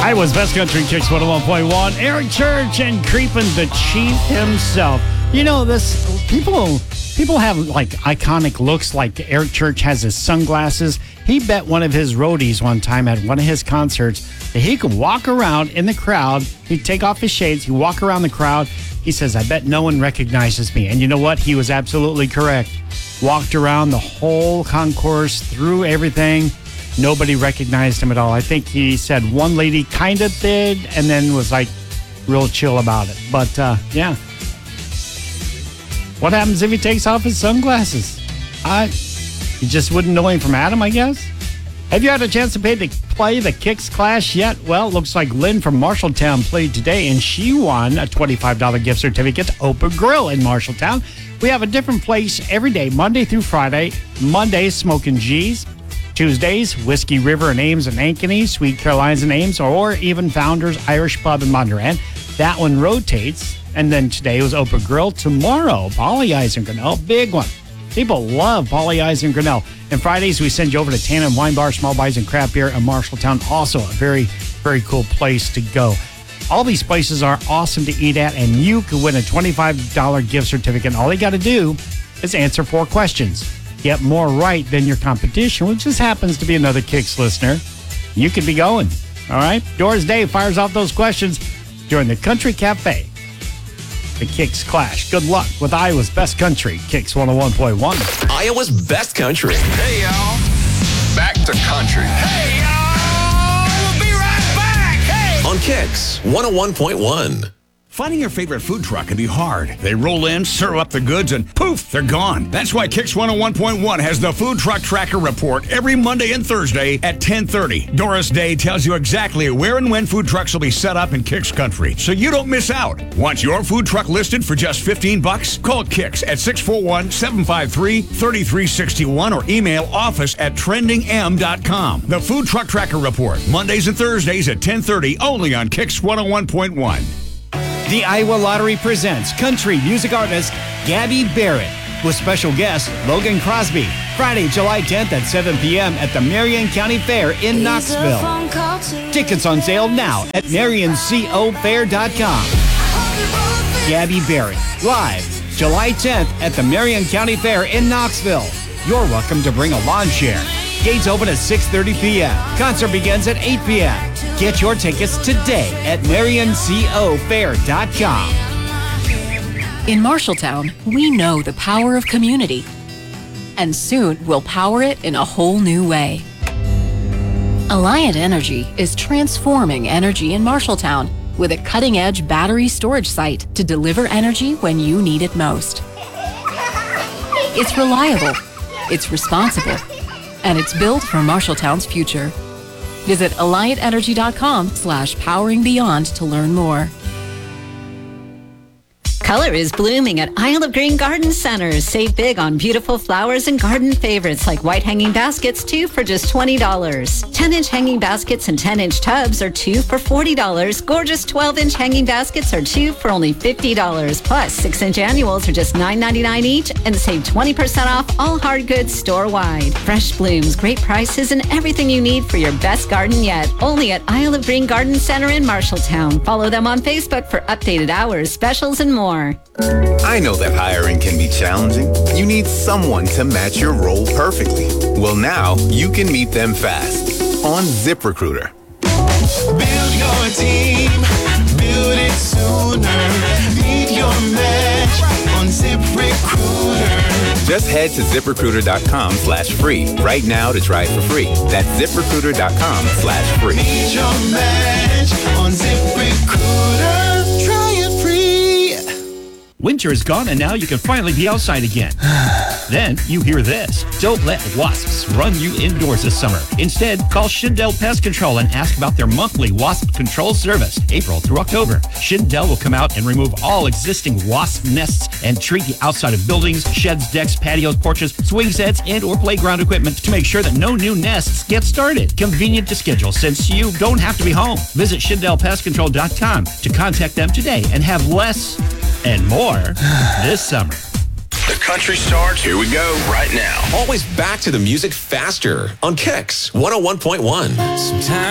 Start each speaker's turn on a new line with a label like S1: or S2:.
S1: Iowa's Best Country Kicks 101.1. Eric Church and Creepin' the Chief himself. You know, people have like iconic looks, like Eric Church has his sunglasses. He bet one of his roadies one time at one of his concerts that he could walk around in the crowd. He'd take off his shades. He'd walk around the crowd. He says, I bet no one recognizes me. And you know what? He was absolutely correct. Walked around the whole concourse, through everything. Nobody recognized him at all. I think he said one lady kind of did and then was like real chill about it. But yeah. What happens if he takes off his sunglasses? You just wouldn't know him from Adam, I guess. Have you had a chance to play the Kicks Clash yet? Well, it looks like Lynn from Marshalltown played today, and she won a $25 gift certificate to Opa Grill in Marshalltown. We have a different place every day, Monday through Friday. Mondays, Smokin' G's. Tuesdays, Whiskey River in Ames and Ankeny, Sweet Caroline's in Ames, or even Founders Irish Pub in Mondrian. That one rotates. And then today was Opa Grill. Tomorrow, Polly Eyes and Grinnell, big one. People love Polly Eyes and Grinnell. And Fridays, we send you over to Tandem Wine Bar, Small Buys and Craft Beer in Marshalltown. Also a very, very cool place to go. All these places are awesome to eat at, and you can win a $25 gift certificate. All you got to do is answer 4 questions. Get more right than your competition, which just happens to be another Kicks listener. You could be going. All right? Doris Day fires off those questions during the Country Cafe. The Kicks Clash. Good luck with Iowa's Best Country, Kicks 101.1.
S2: Iowa's Best Country.
S3: Hey, y'all. Back to country. Hey, y'all. We'll be right back. Hey.
S2: On Kicks 101.1.
S4: Finding your favorite food truck can be hard. They roll in, serve up the goods, and poof, they're gone. That's why Kicks 101.1 has the Food Truck Tracker Report every Monday and Thursday at 10:30. Doris Day tells you exactly where and when food trucks will be set up in Kicks Country, so you don't miss out. Want your food truck listed for just $15? Call Kicks at 641-753-3361 or email office@trendingm.com. The Food Truck Tracker Report, Mondays and Thursdays at 10:30, only on Kicks 101.1.
S1: The Iowa Lottery presents country music artist Gabby Barrett with special guest Logan Crosby. Friday, July 10th at 7 p.m. at the Marion County Fair in Knoxville. Tickets on sale now at MarionCOFair.com. Gabby Barrett, live July 10th at the Marion County Fair in Knoxville. You're welcome to bring a lawn chair. Gates open at 6:30 p.m. Concert begins at 8 p.m. Get your tickets today at MarionCOFair.com.
S5: In Marshalltown, we know the power of community. And soon, we'll power it in a whole new way. Alliant Energy is transforming energy in Marshalltown with a cutting-edge battery storage site to deliver energy when you need it most. It's reliable, it's responsible, and it's built for Marshalltown's future. Visit AlliantEnergy.com/poweringbeyond to learn more.
S6: Color is blooming at Isle of Green Garden Center. Save big on beautiful flowers and garden favorites like white hanging baskets, 2 for just $20. 10-inch hanging baskets and 10-inch tubs are 2 for $40. Gorgeous 12-inch hanging baskets are 2 for only $50. Plus, 6-inch annuals are just $9.99 each and save 20% off all hard goods store-wide. Fresh blooms, great prices, and everything you need for your best garden yet. Only at Isle of Green Garden Center in Marshalltown. Follow them on Facebook for updated hours, specials, and more.
S7: I know that hiring can be challenging. You need someone to match your role perfectly. Well, now you can meet them fast on ZipRecruiter.
S3: Build your team. Build it sooner. Meet your match on ZipRecruiter.
S7: Just head to ZipRecruiter.com/free right now to try it for free. That's ZipRecruiter.com/free.
S3: Meet your match on ZipRecruiter. Try it free.
S1: Winter is gone, and now you can finally be outside again. Then you hear this. Don't let wasps run you indoors this summer. Instead, call Shindell Pest Control and ask about their monthly wasp control service, April through October. Shindell will come out and remove all existing wasp nests and treat the outside of buildings, sheds, decks, patios, porches, swing sets, and or playground equipment to make sure that no new nests get started. Convenient to schedule since you don't have to be home. Visit ShindellPestControl.com to contact them today and have less and more this summer.
S3: The country starts.
S2: Here we go.
S3: Right now.
S2: Always back to the music faster on Kicks 101.1.
S3: Sometimes